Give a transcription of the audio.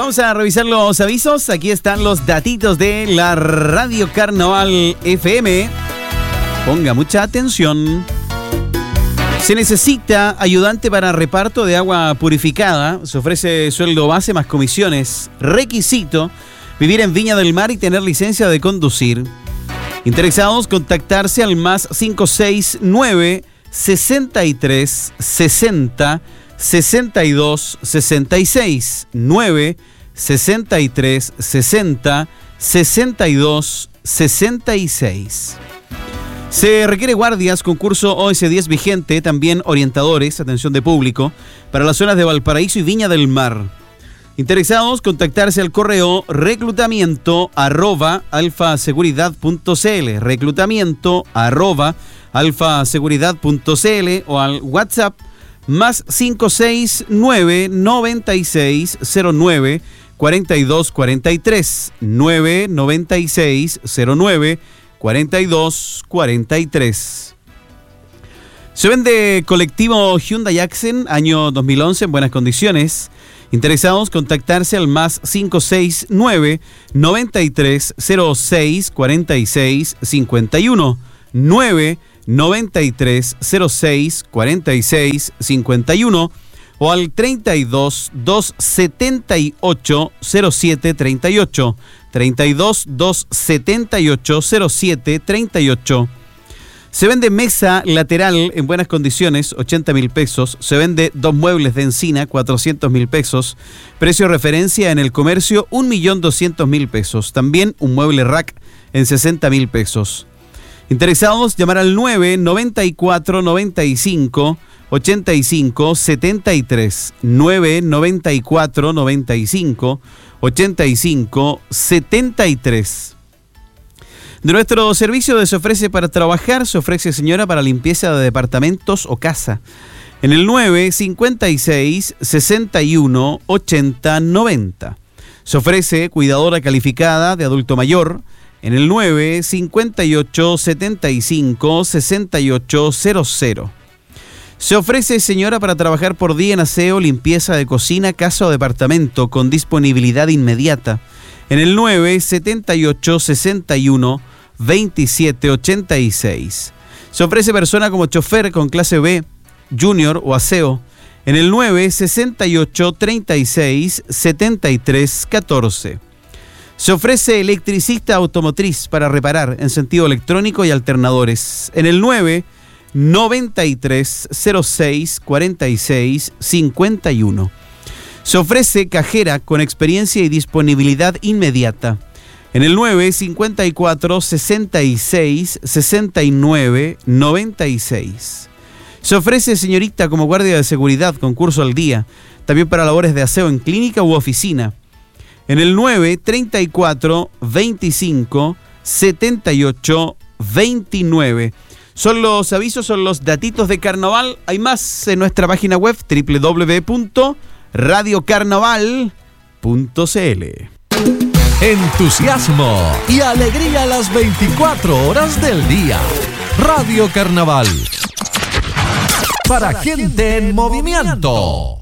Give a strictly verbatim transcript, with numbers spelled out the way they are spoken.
Vamos a revisar los avisos. Aquí están los datitos de la Radio Carnaval F M. Ponga mucha atención. Se necesita ayudante para reparto de agua purificada. Se ofrece sueldo base más comisiones. Requisito: vivir en Viña del Mar y tener licencia de conducir. Interesados, contactarse al más cinco seis nueve, sesenta y tres, sesenta, sesenta y dos, sesenta y seis. nueve, sesenta y tres, sesenta, sesenta y dos, sesenta y seis. Se requiere guardias, concurso O S diez vigente, también orientadores, atención de público, para las zonas de Valparaíso y Viña del Mar. Interesados, contactarse al correo reclutamiento arroba alfaseguridad punto cl, reclutamiento arroba alfaseguridad punto cl o al WhatsApp más cinco seis nueve, noventa y seis, cero nueve, cuarenta y dos cuarenta y tres, nueve noventa y seis, cero nueve, cuarenta y dos cuarenta y tres. Se vende colectivo Hyundai Accent año dos mil once en buenas condiciones. Interesados, contactarse al más cinco seis nueve, noventa y tres, cero seis, cuarenta y seis, cincuenta y uno, nueve noventa y tres, cero seis, cuarenta y seis, cincuenta y uno o al treinta y dos, doscientos setenta y ocho, cero siete treinta y ocho, treinta y dos, doscientos setenta y ocho, cero siete treinta y ocho. Se vende mesa lateral en buenas condiciones, ochenta mil pesos. Se vende dos muebles de encina, cuatrocientos mil pesos. Precio de referencia en el comercio, un millón doscientos mil pesos. También un mueble rack en sesenta mil pesos. Interesados, llamar al nueve noventa y cuatro, noventa y cinco, ochenta y cinco, setenta y tres. nueve noventa y cuatro, noventa y cinco, ochenta y cinco, setenta y tres. De nuestro servicio se ofrece para trabajar, se ofrece señora para limpieza de departamentos o casa. En el nueve cincuenta y seis, sesenta y uno, ochenta, noventa. Se ofrece cuidadora calificada de adulto mayor. En el nueve cincuenta y ocho, setenta y cinco, sesenta y ocho, cero cero. Se ofrece señora para trabajar por día en aseo, limpieza de cocina, casa o departamento con disponibilidad inmediata. En el nueve setenta y ocho, sesenta y uno, veintisiete, ochenta y seis. Se ofrece persona como chofer con clase B, junior o aseo. En el nueve sesenta y ocho, treinta y seis, setenta y tres, catorce. Se ofrece electricista automotriz para reparar en sentido electrónico y alternadores. En el nueve noventa y tres, cero seis, cuarenta y seis, cincuenta y uno. Se ofrece cajera con experiencia y disponibilidad inmediata. En el nueve cincuenta y cuatro, sesenta y seis, sesenta y nueve, noventa y seis. Se ofrece señorita como guardia de seguridad, concurso al día, también para labores de aseo en clínica u oficina. En el nueve treinta y cuatro, veinticinco, setenta y ocho, veintinueve. Son los avisos, son los datitos de carnaval. Hay más en nuestra página web doble u doble u doble u punto radio carnaval punto cl. Entusiasmo y alegría las veinticuatro horas del día. Radio Carnaval. Para gente en movimiento.